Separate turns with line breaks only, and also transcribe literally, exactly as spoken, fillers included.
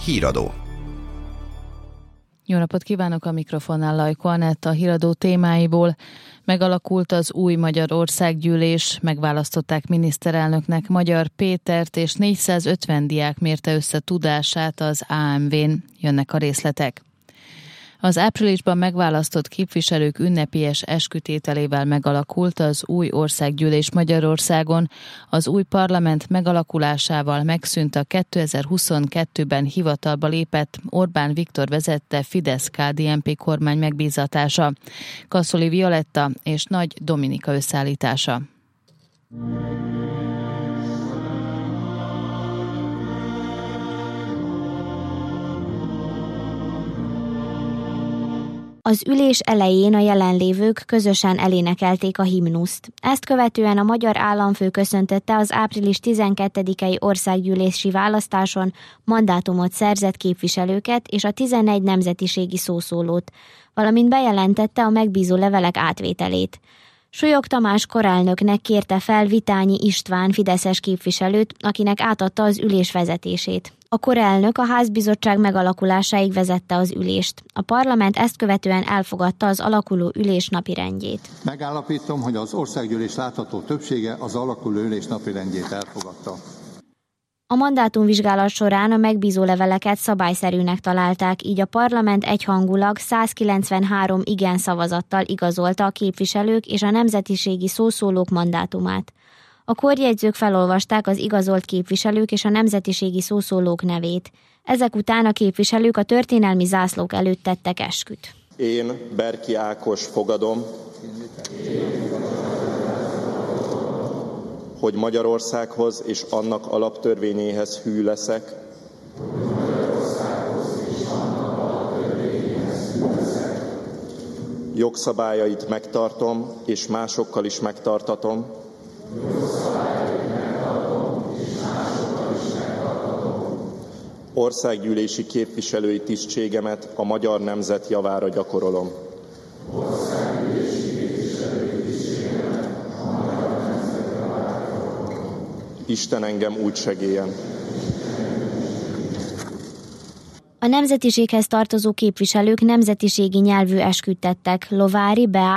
Híradó.
Jó napot kívánok, a mikrofonnál Lajko Anett. A híradó témáiból: megalakult az új Magyar Országgyűlés, megválasztották miniszterelnöknek Magyar Pétert, és négyszázötven diák mérte össze tudását az á em vén. Jönnek a részletek. Az áprilisban megválasztott képviselők ünnepélyes eskütételével megalakult az új országgyűlés Magyarországon. Az új parlament megalakulásával megszűnt a kétezer-huszonkettőben hivatalba lépett Orbán Viktor vezette Fidesz-ká dé en pé kormány megbízatása. Kaszoli Violetta és Nagy Dominika összeállítása.
Az ülés elején a jelenlévők közösen elénekelték a himnuszt. Ezt követően a magyar államfő köszöntötte az április tizenkettedikei országgyűlési választáson mandátumot szerzett képviselőket és a tizenegy nemzetiségi szószólót, valamint bejelentette a megbízó levelek átvételét. Súlyog Tamás korelnöknek kérte fel Vitányi István fideszes képviselőt, akinek átadta az ülés vezetését. A korelnök a házbizottság megalakulásáig vezette az ülést. A parlament ezt követően elfogadta az alakuló ülés napirendjét.
Megállapítom, hogy az országgyűlés látható többsége az alakuló ülés napirendjét elfogadta.
A mandátumvizsgálat során a megbízó leveleket szabályszerűnek találták, így a parlament egyhangulag százkilencvenhárom igen szavazattal igazolta a képviselők és a nemzetiségi szószólók mandátumát. A korjegyzők felolvasták az igazolt képviselők és a nemzetiségi szószólók nevét. Ezek után a képviselők a történelmi zászlók előtt tettek esküt.
Én, Berki Ákos fogadom, hogy Magyarországhoz és annak alaptörvényéhez hű leszek, jogszabályait megtartom és másokkal is megtartatom, országgyűlési képviselői tisztségemet a magyar nemzet javára gyakorolom. Isten engem úgy segélyen.
A nemzetiséghez tartozó képviselők nemzetiségi nyelvű esküt tettek. Lovári Beá